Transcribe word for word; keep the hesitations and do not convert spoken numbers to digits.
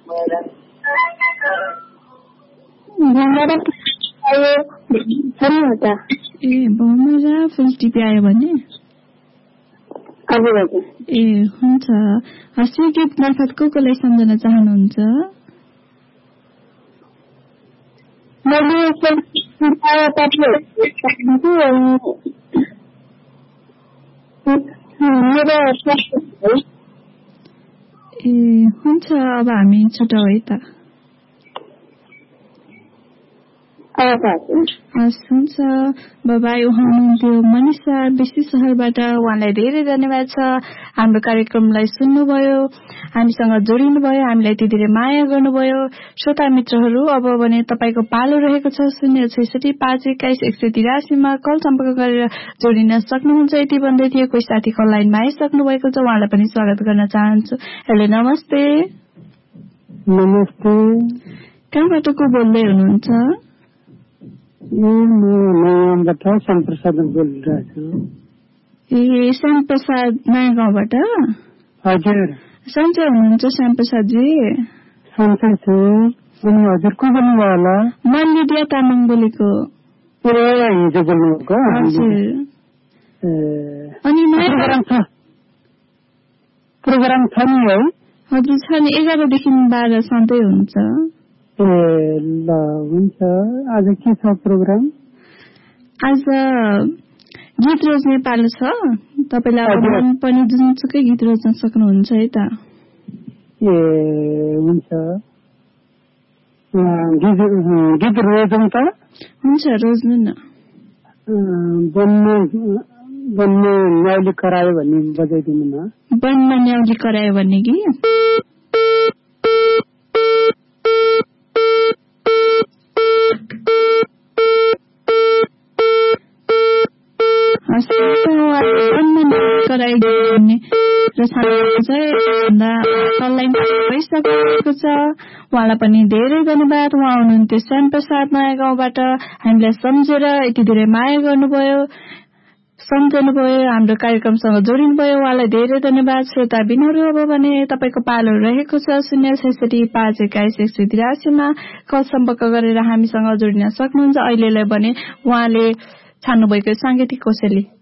ए भमरा फुल टिपी आयो भने ए हुन्छ। हस्यो गीत मार्फत को कोलाई सम्झन चाहनुहुन्छ? ए हुन्छ। अब हामी छुट्याउ है त। हस् हुन्छ। बाबाई उहाँ हुनुहुन्थ्यो मनिषा बेसी सहरबाट। उहाँलाई धेरै धन्यवाद छ। हाम्रो कार्यक्रमलाई सुन्नुभयो, हामीसँग जोडिनुभयो, हामीलाई यति धेरै माया गर्नुभयो। श्रोता मित्रहरू, अब भने तपाईँको पालो रहेको छ शून्य छैसठी पाँच एक्काइस एक सय तिरासीमा कल सम्पर्क गरेर जोडिन सक्नुहुन्छ। यति भन्दै थियो कोही साथी कल लाइनमा आइसक्नु भएको छ, उहाँलाई पनि स्वागत गर्न चाहन्छु। हेलो नमस्ते। नमस्ते। कहाँबाट को बोल्दै हुनुहुन्छ? श्यामप्रसाद बोलिरहेको छु। ए श्यामप्रसाद नयाँ गाउँबाट? हजुर। सन्चै हुनुहुन्छ श्यामप्रसादजी? सन्चै छु। अनि हजुर को बोल्नुभयो होला? म लिडिया तामाङ बोलेको। ए हिजो बोल्नुभएको? हजुर। अनि प्रोग्राम छ प्रोग्राम छ नि है? हजुर छ नि, एघारदेखि बाह्र सधैँ हुन्छ। ए ल हुन्छ। आज के छ प्रोग्राम? आज गीत रोज्ने पालो छ। तपाईँलाई मन पनि जुनसुकै गीत रोज्न सक्नुहुन्छ है त। ए हुन्छ। गीत रोजौँ त? हुन्छ रोज्नु न। बन्न बन्न न्याउली करायो भन्ने बजाइदिनु न। बन्न न्याउली करायो भन्ने गीत? भइसकेको छ। उहाँलाई पनि धेरै धन्यवाद। उहाँ हुनुहुन्थ्यो श्यामप्रसाद नयाँ गाउँबाट। हामीलाई सम्झेर यति धेरै माया गर्नुभयो, सम्झनुभयो, हाम्रो कार्यक्रमसँग जोडिनुभयो। उहाँलाई धेरै धन्यवाद। श्रोता बिनहरू, अब भने तपाईँको पालो रहेको छ शून्य छैसठी पाँच एक्काइस एक सय तिरासीमा कल सम्पर्क गरेर हामीसँग जोडिन सक्नुहुन्छ। अहिलेलाई भने उहाँले छान्नुभएको साङ्गीतिक कोसेली।